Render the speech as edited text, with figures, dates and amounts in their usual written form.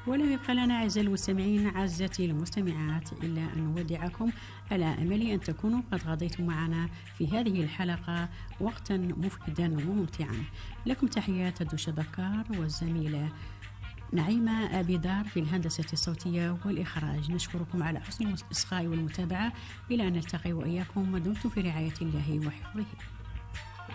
ولا يبقى لنا أعزائي المستمعين عزتي المستمعات إلا أن نودعكم على أمل أن تكونوا قد غضيتم معنا في هذه الحلقة وقتا مفيدا وممتعا. لكم تحيات دوشة بكار والزميلة نعيمة أبيدار في الهندسة الصوتية والإخراج. نشكركم على حسن الإصغاء والمتابعة إلى أن نلتقي وإياكم ودمتم في رعاية الله وحفظه.